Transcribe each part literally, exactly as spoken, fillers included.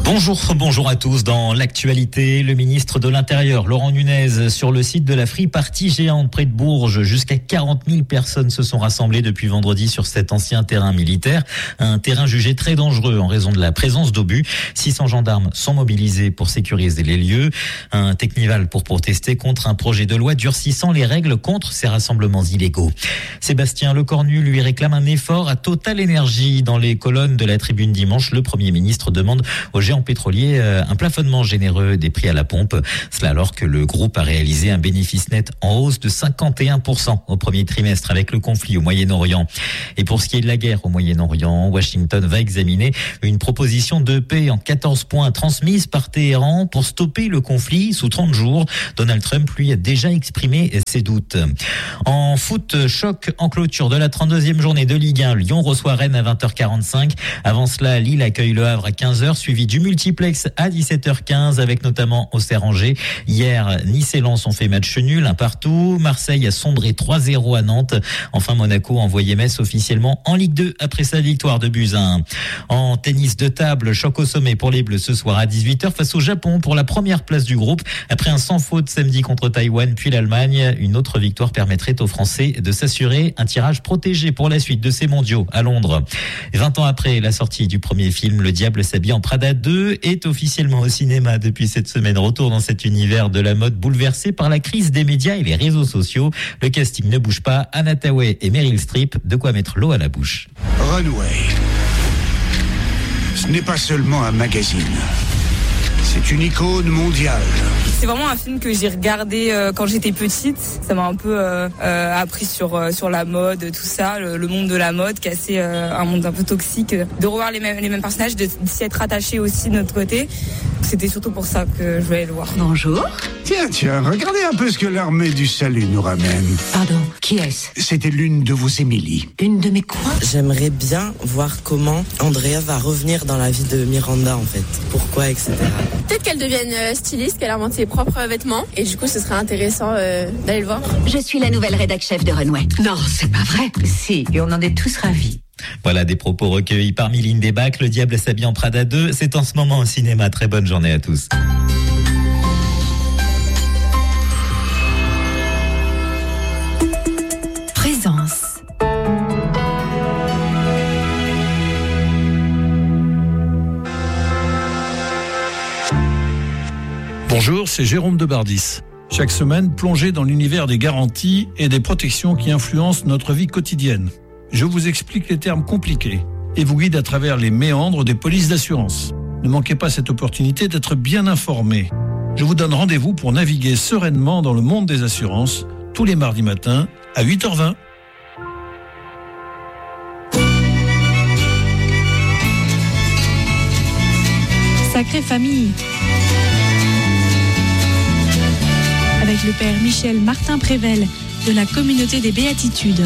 Bonjour, bonjour à tous. Dans l'actualité, le ministre de l'Intérieur, Laurent Nunez, sur le site de la Free Party géante près de Bourges. Jusqu'à quarante mille personnes se sont rassemblées depuis vendredi sur cet ancien terrain militaire. Un terrain jugé très dangereux en raison de la présence d'obus. six cents gendarmes sont mobilisés pour sécuriser les lieux. Un technival pour protester contre un projet de loi durcissant les règles contre ces rassemblements illégaux. Sébastien Lecornu lui réclame un effort à Total Énergie. Dans les colonnes de la Tribune dimanche, le Premier ministre demande aux géants pétrolier un plafonnement généreux des prix à la pompe. Cela alors que le groupe a réalisé un bénéfice net en hausse de cinquante et un pour cent au premier trimestre avec le conflit au Moyen-Orient. Et pour ce qui est de la guerre au Moyen-Orient, Washington va examiner une proposition de paix en quatorze points transmise par Téhéran pour stopper le conflit sous trente jours. Donald Trump, lui, a déjà exprimé ses doutes. En foot, choc en clôture de la trente-deuxième journée de Ligue un. Lyon reçoit Rennes à vingt heures quarante-cinq. Avant cela, Lille accueille Le Havre à quinze heures, suivi du multiplex à dix-sept heures quinze avec notamment Auxerre-Angers. Hier, Nice et Lens ont fait match nul, un partout. Marseille a sombré trois zéro à Nantes. Enfin, Monaco a envoyé Metz officiellement en Ligue deux après sa victoire de buts à un. En tennis de table, choc au sommet pour les Bleus ce soir à dix-huit heures face au Japon pour la première place du groupe. Après un sans faute samedi contre Taïwan puis l'Allemagne, une autre victoire permettrait aux Français de s'assurer un tirage protégé pour la suite de ces mondiaux à Londres. vingt ans après la sortie du premier film, Le Diable s'habille en Prada deux est officiellement au cinéma depuis cette semaine. Retour dans cet univers de la mode bouleversé par la crise des médias et les réseaux sociaux. Le casting ne bouge pas. Anna Thaoué et Meryl Streep, de quoi mettre l'eau à la bouche. Runway, ce n'est pas seulement un magazine. C'est une icône mondiale. C'est vraiment un film que j'ai regardé euh, quand j'étais petite. Ça m'a un peu euh, euh, appris sur euh, sur la mode, tout ça, le, le monde de la mode, qui est assez euh, un monde un peu toxique. De revoir les mêmes les mêmes personnages, de s'y être attaché aussi de notre côté. C'était surtout pour ça que je voulais le voir. Bonjour. Tiens, tiens, regardez un peu ce que l'armée du salut nous ramène. Pardon, qui est-ce? C'était l'une de vos Émilie. Une de mes quoi? J'aimerais bien voir comment Andrea va revenir dans la vie de Miranda, en fait. Pourquoi, et cetera. Peut-être qu'elle devienne styliste, qu'elle invente ses propres vêtements. Et du coup, ce serait intéressant euh, d'aller le voir. Je suis la nouvelle rédac chef de Runway. Non, c'est pas vrai. Si, et on en est tous ravis. Voilà des propos recueillis par Mylène Desbacs. Le Diable s'habille en Prada deux. C'est en ce moment au cinéma. Très bonne journée à tous. Présence. Bonjour, c'est Jérôme Debardis. Chaque semaine, plongez dans l'univers des garanties et des protections qui influencent notre vie quotidienne. Je vous explique les termes compliqués et vous guide à travers les méandres des polices d'assurance. Ne manquez pas cette opportunité d'être bien informé. Je vous donne rendez-vous pour naviguer sereinement dans le monde des assurances tous les mardis matins à huit heures vingt. Sacrée famille. Avec le père Michel Martin Prével de la communauté des Béatitudes.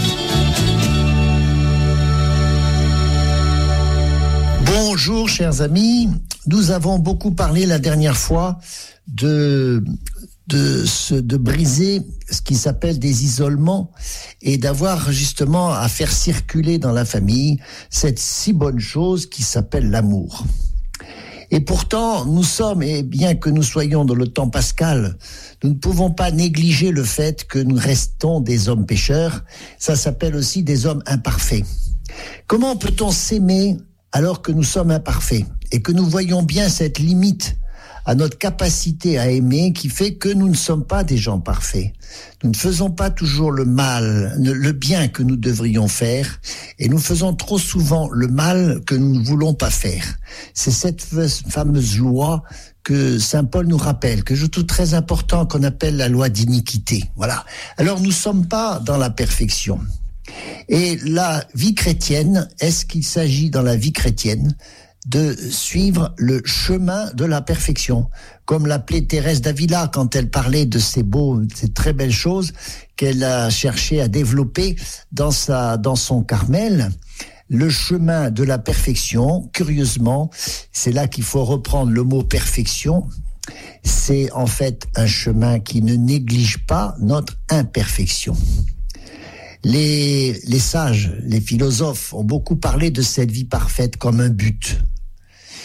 Bonjour chers amis, nous avons beaucoup parlé la dernière fois de, de, ce, de briser ce qui s'appelle des isolements et d'avoir justement à faire circuler dans la famille cette si bonne chose qui s'appelle l'amour. Et pourtant, nous sommes, et bien que nous soyons dans le temps pascal, nous ne pouvons pas négliger le fait que nous restons des hommes pécheurs. Ça s'appelle aussi des hommes imparfaits. Comment peut-on s'aimer alors que nous sommes imparfaits et que nous voyons bien cette limite à notre capacité à aimer qui fait que nous ne sommes pas des gens parfaits. Nous ne faisons pas toujours le mal, le bien que nous devrions faire et nous faisons trop souvent le mal que nous ne voulons pas faire. C'est cette fameuse loi que Saint Paul nous rappelle, que je trouve très important, qu'on appelle la loi d'iniquité. Voilà. Alors nous ne sommes pas dans la perfection. Et la vie chrétienne, est-ce qu'il s'agit dans la vie chrétienne de suivre le chemin de la perfection, comme l'appelait Thérèse d'Avila quand elle parlait de ces beaux, ces très belles choses qu'elle a cherché à développer dans sa, dans son Carmel. Le chemin de la perfection, curieusement, c'est là qu'il faut reprendre le mot perfection. C'est en fait un chemin qui ne néglige pas notre imperfection. Les, les sages, les philosophes ont beaucoup parlé de cette vie parfaite comme un but.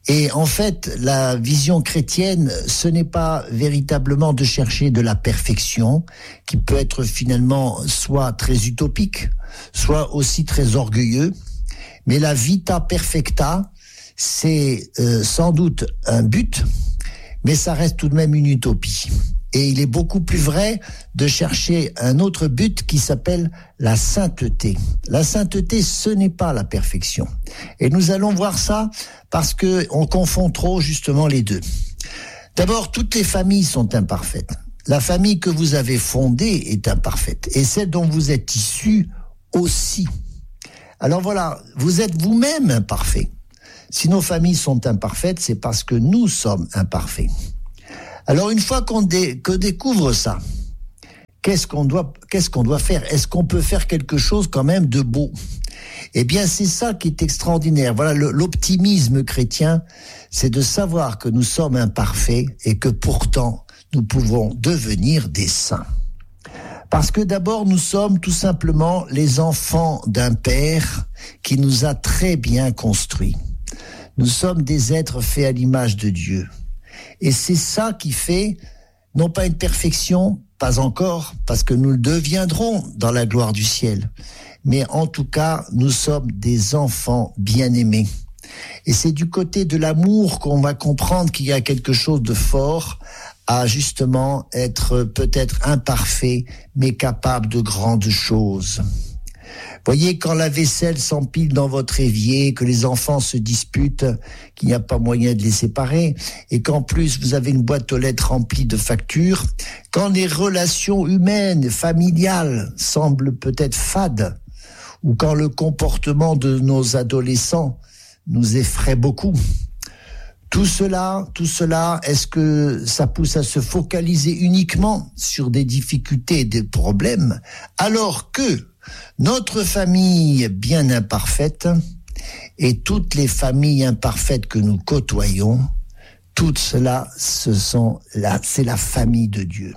Et en fait, la vision chrétienne, ce n'est pas véritablement de chercher de la perfection, qui peut être finalement soit très utopique, soit aussi très orgueilleux. Mais la vita perfecta, c'est euh, sans doute un but, mais ça reste tout de même une utopie. Et il est beaucoup plus vrai de chercher un autre but qui s'appelle la sainteté. La sainteté, ce n'est pas la perfection. Et nous allons voir ça parce que on confond trop justement les deux. D'abord, toutes les familles sont imparfaites. La famille que vous avez fondée est imparfaite. Et celle dont vous êtes issu aussi. Alors voilà, vous êtes vous-même imparfait. Si nos familles sont imparfaites, c'est parce que nous sommes imparfaits. Alors une fois qu'on dé, que découvre ça, qu'est-ce qu'on doit, qu'est-ce qu'on doit faire ? Est-ce qu'on peut faire quelque chose quand même de beau ? Eh bien, c'est ça qui est extraordinaire. Voilà, le, l'optimisme chrétien, c'est de savoir que nous sommes imparfaits et que pourtant, nous pouvons devenir des saints. Parce que d'abord, nous sommes tout simplement les enfants d'un Père qui nous a très bien construits. Nous sommes des êtres faits à l'image de Dieu. Et c'est ça qui fait, non pas une perfection, pas encore, parce que nous le deviendrons dans la gloire du ciel. Mais en tout cas, nous sommes des enfants bien-aimés. Et c'est du côté de l'amour qu'on va comprendre qu'il y a quelque chose de fort à justement être peut-être imparfait, mais capable de grandes choses. Voyez, quand la vaisselle s'empile dans votre évier, que les enfants se disputent, qu'il n'y a pas moyen de les séparer, et qu'en plus vous avez une boîte aux lettres remplie de factures, quand les relations humaines, familiales semblent peut-être fades, ou quand le comportement de nos adolescents nous effraie beaucoup, tout cela, tout cela, est-ce que ça pousse à se focaliser uniquement sur des difficultés et des problèmes, alors que notre famille bien imparfaite et toutes les familles imparfaites que nous côtoyons, tout cela, ce sont la, c'est la famille de Dieu.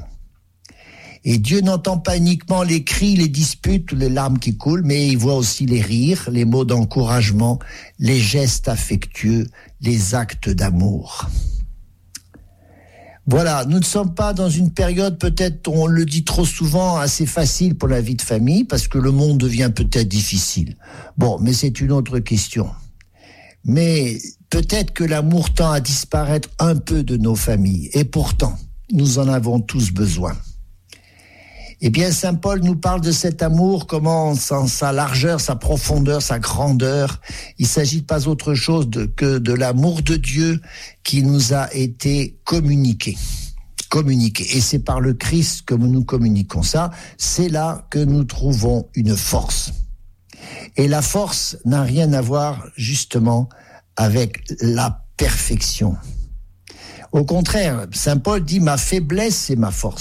Et Dieu n'entend pas uniquement les cris, les disputes, les larmes qui coulent, mais il voit aussi les rires, les mots d'encouragement, les gestes affectueux, les actes d'amour. Voilà, nous ne sommes pas dans une période, peut-être, on le dit trop souvent, assez facile pour la vie de famille, parce que le monde devient peut-être difficile. Bon, mais c'est une autre question. Mais peut-être que l'amour tend à disparaître un peu de nos familles, et pourtant, nous en avons tous besoin. Eh bien, Saint Paul nous parle de cet amour, comment, sans sa largeur, sa profondeur, sa grandeur, il s'agit pas autre chose de, que de l'amour de Dieu qui nous a été communiqué. Communiqué. Et c'est par le Christ que nous communiquons ça. C'est là que nous trouvons une force. Et la force n'a rien à voir, justement, avec la perfection. Au contraire, Saint Paul dit « ma faiblesse, c'est ma force ».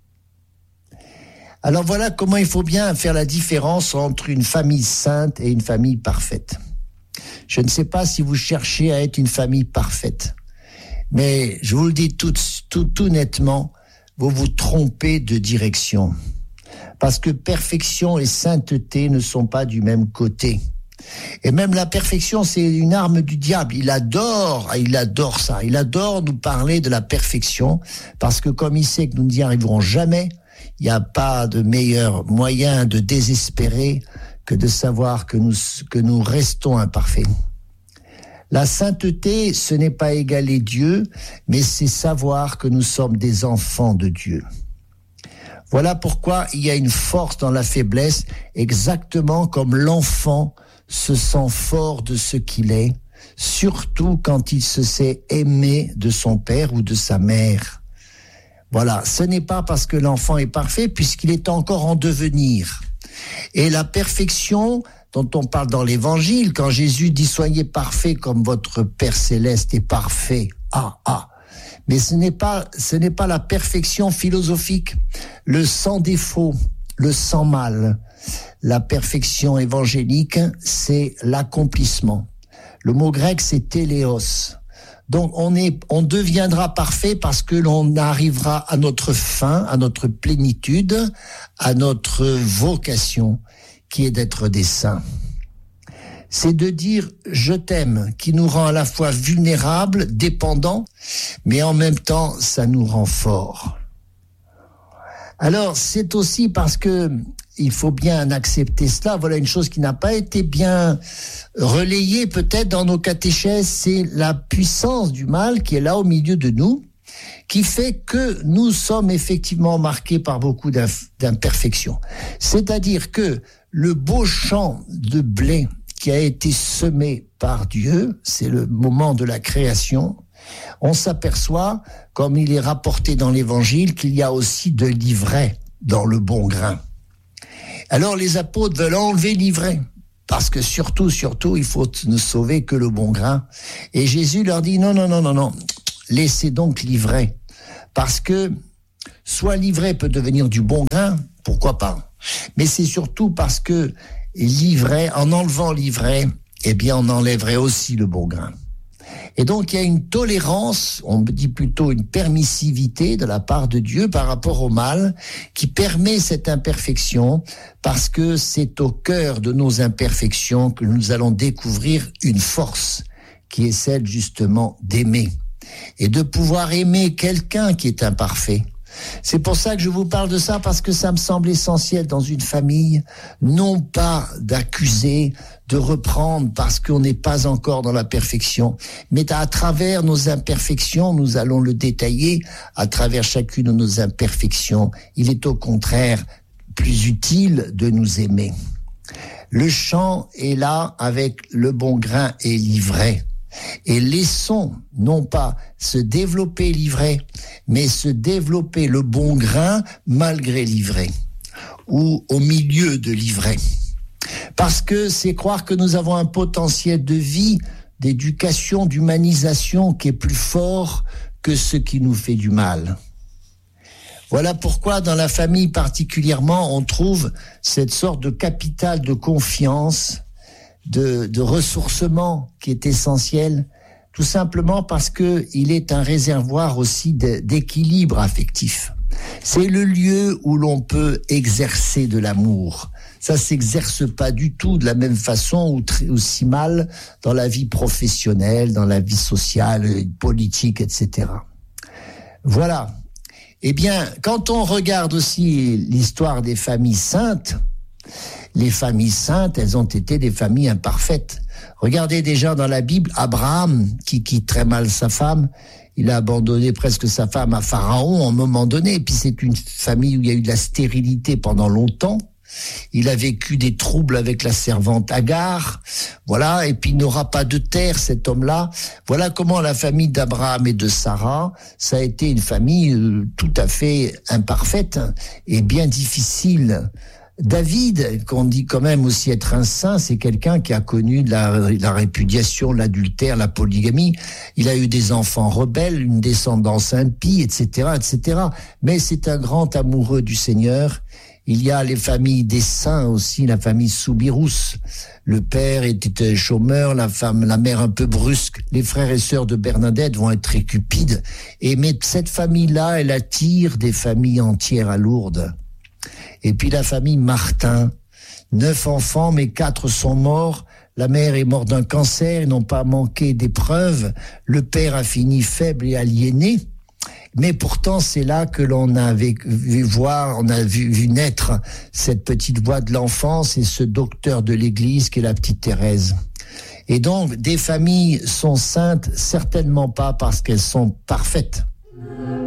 Alors voilà comment il faut bien faire la différence entre une famille sainte et une famille parfaite. Je ne sais pas si vous cherchez à être une famille parfaite, mais je vous le dis tout, tout, tout nettement, vous vous trompez de direction. Parce que perfection et sainteté ne sont pas du même côté. Et même la perfection, c'est une arme du diable. Il adore, il adore ça. Il adore nous parler de la perfection, parce que comme il sait que nous n'y arriverons jamais, il n'y a pas de meilleur moyen de désespérer que de savoir que nous, que nous restons imparfaits. La sainteté, ce n'est pas égaler Dieu, mais c'est savoir que nous sommes des enfants de Dieu. Voilà pourquoi il y a une force dans la faiblesse, exactement comme l'enfant se sent fort de ce qu'il est, surtout quand il se sait aimé de son père ou de sa mère. Voilà, ce n'est pas parce que l'enfant est parfait, puisqu'il est encore en devenir. Et la perfection dont on parle dans l'Évangile, quand Jésus dit « Soyez parfaits comme votre Père Céleste est parfait », ah, ah. Mais ce n'est pas, ce n'est pas la perfection philosophique, le sans défaut, le sans mal. La perfection évangélique, c'est l'accomplissement. Le mot grec, c'est téléos. Donc on est, on deviendra parfait parce que l'on arrivera à notre fin, à notre plénitude, à notre vocation, qui est d'être des saints. C'est de dire « je t'aime » qui nous rend à la fois vulnérables, dépendants, mais en même temps, ça nous rend forts. Alors, c'est aussi parce que il faut bien accepter cela. Voilà une chose qui n'a pas été bien relayée peut-être dans nos catéchèses, c'est la puissance du mal qui est là au milieu de nous, qui fait que nous sommes effectivement marqués par beaucoup d'imperfections. C'est-à-dire que le beau champ de blé qui a été semé par Dieu, c'est le moment de la création, on s'aperçoit, comme il est rapporté dans l'Évangile, qu'il y a aussi de l'ivraie dans le bon grain. Alors les apôtres veulent enlever l'ivraie, parce que surtout, surtout, il faut ne sauver que le bon grain. Et Jésus leur dit, non, non, non, non, non, laissez donc l'ivraie, parce que soit l'ivraie peut devenir du bon grain, pourquoi pas, mais c'est surtout parce que l'ivraie, en enlevant l'ivraie, eh bien on enlèverait aussi le bon grain. Et donc il y a une tolérance, on dit plutôt une permissivité de la part de Dieu par rapport au mal, qui permet cette imperfection, parce que c'est au cœur de nos imperfections que nous allons découvrir une force, qui est celle justement d'aimer, et de pouvoir aimer quelqu'un qui est imparfait. C'est pour ça que je vous parle de ça, parce que ça me semble essentiel dans une famille, non pas d'accuser, de reprendre parce qu'on n'est pas encore dans la perfection, mais à travers nos imperfections, nous allons le détailler, à travers chacune de nos imperfections, il est au contraire plus utile de nous aimer. Le champ est là avec le bon grain et l'ivraie. Et laissons non pas se développer l'ivraie, mais se développer le bon grain malgré l'ivraie, ou au milieu de l'ivraie. Parce que c'est croire que nous avons un potentiel de vie, d'éducation, d'humanisation qui est plus fort que ce qui nous fait du mal. Voilà pourquoi dans la famille particulièrement, on trouve cette sorte de capital de confiance, De, de ressourcement qui est essentiel, tout simplement parce que il est un réservoir aussi de, d'équilibre affectif. C'est le lieu où l'on peut exercer de l'amour. Ça s'exerce pas du tout de la même façon ou très, aussi mal dans la vie professionnelle, dans la vie sociale, politique, et cetera. Voilà. Eh bien, quand on regarde aussi l'histoire des familles saintes, les familles saintes, elles ont été des familles imparfaites. Regardez déjà dans la Bible, Abraham, qui quitte très mal sa femme, il a abandonné presque sa femme à Pharaon à un moment donné, et puis c'est une famille où il y a eu de la stérilité pendant longtemps. Il a vécu des troubles avec la servante Agar, voilà, et puis il n'aura pas de terre, cet homme-là. Voilà comment la famille d'Abraham et de Sarah, ça a été une famille tout à fait imparfaite et bien difficile. David, qu'on dit quand même aussi être un saint, c'est quelqu'un qui a connu la, la répudiation, l'adultère, la polygamie. Il a eu des enfants rebelles, une descendance impie, et cetera, et cetera. Mais c'est un grand amoureux du Seigneur. Il y a les familles des saints aussi, la famille Soubirous. Le père était chômeur, la femme, la mère un peu brusque. Les frères et sœurs de Bernadette vont être très cupides. Et mais cette famille-là, elle attire des familles entières à Lourdes. Et puis la famille Martin, neuf enfants, mais quatre sont morts. La mère est morte d'un cancer, ils n'ont pas manqué d'épreuves. Le père a fini faible et aliéné. Mais pourtant, c'est là que l'on a vu voir, on a vu, vu naître cette petite voix de l'enfance et ce docteur de l'église qui est la petite Thérèse. Et donc, des familles sont saintes, certainement pas parce qu'elles sont parfaites,